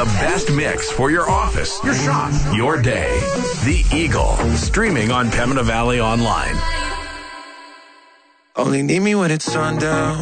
the best mix for your office, your shop, your day. The Eagle, streaming on Pembina Valley Online. Only need me when it's sundown.